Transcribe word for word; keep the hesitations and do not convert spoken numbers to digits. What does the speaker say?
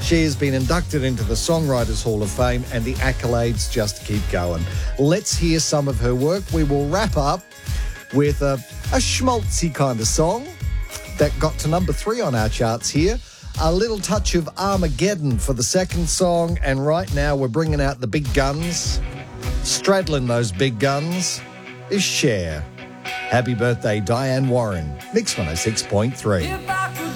She has been inducted into the Songwriters Hall of Fame and the accolades just keep going. Let's hear some of her work. We will wrap up with a, a schmaltzy kind of song that got to number three on our charts here. A little touch of Armageddon for the second song, and right now we're bringing out the big guns. Straddling those big guns is Cher. Happy birthday, Diane Warren. Mix one oh six point three.